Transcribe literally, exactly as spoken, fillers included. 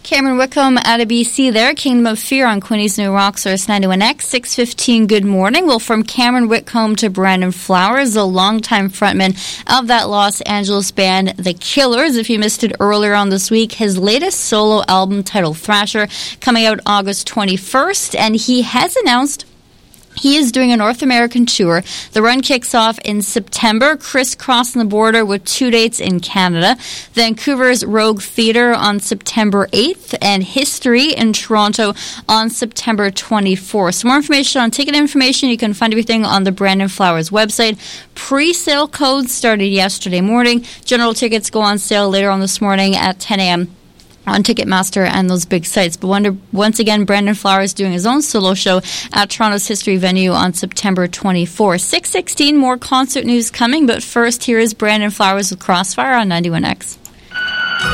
Cameron Whitcomb out of B C there. Kingdom of Fear on Quinny's New Rock Source ninety-one X. six fifteen, good morning. Well, from Cameron Whitcomb to Brandon Flowers, the longtime frontman of that Los Angeles band, The Killers. If you missed it earlier on this week, his latest solo album titled Thrasher coming out August twenty-first, and he has announced he is doing a North American tour. The run kicks off in September, crisscrossing the border with two dates in Canada. Vancouver's Rogue Theatre on September eighth, and History in Toronto on September twenty-fourth. Some more information on ticket information, you can find everything on the Brandon Flowers website. Pre-sale codes started yesterday morning. General tickets go on sale later on this morning at ten a.m. on Ticketmaster and those big sites. But wonder, once again, Brandon Flowers doing his own solo show at Toronto's History venue on September twenty-fourth. six sixteen, more concert news coming, but first, here is Brandon Flowers with Crossfire on ninety-one X.